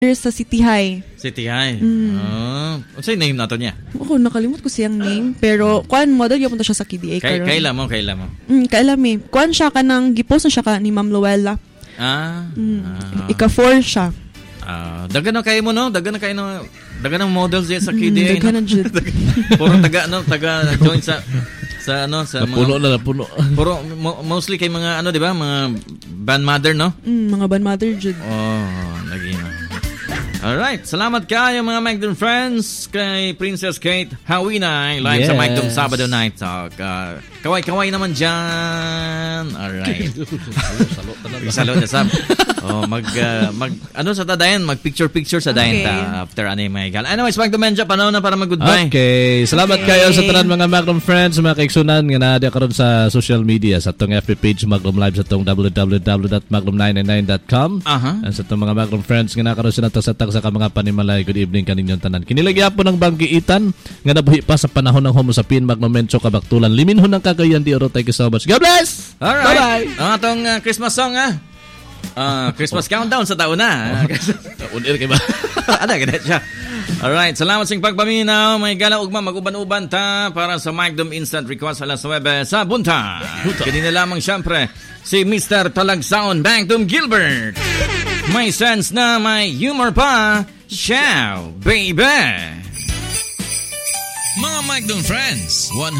sa City High. City High. Ano yung name nato niya? Ako, nakalimut ko siyang name. Pero, kuan mo, daw punta siya sa KDA. Kailan mo? Kailan mo. Kuan siya ka ng, gipost na siya ka ni Ma'am Luella. Ika-4 siya. Dagan na kayo mo, no? Dagan na models dyan sa KDA. Dagan na dyan. Puro taga join sa puno. Puro, mostly kay mga, di ba? Mga band mother, no? Mga band mother dyan. Lagi na. Alright, salamat kayo mga Magdum friends kay Princess Kate Hawinay live sa Magdum Sabado Night Talk. Kaway naman dyan. Alright. Salo na sab. Sa tadayan, mag-picture sa dayan ta after may gal. Anyways, Magdum Menja, panahon na para mag-goodbye. Okay, salamat kayo sa tanan mga Magdum friends, mga kaigsunan nga nadia karon sa social media sa tong FB page Magdum Live sa tong www.magdum999.com. And sa tong mga Magdum friends nga nakaroon sila sa sa mga panimalay. Good evening kaninyong tanan. Kinilagya po ng banggiitan nga nabuhi pa sa panahon ng Homo sapien magnomencho kabaktulan. Liminhon ng kagayan di oro. Thank you so much. God bless! Alright. Bye-bye! Ang atong Christmas song Christmas countdown sa taon na. Unir kay ba? Ada ganit siya. Alright, salamat sa pagpaminaw. May gala ugma mag-uban-uban ta para sa Magdum Instant Request alas 9 sa Bunta. Kanina lamang syempre si Mr. Talagsaon Magdum Gilbert. May sense na may humor pa. Ciao, baby! Mga Magdum friends,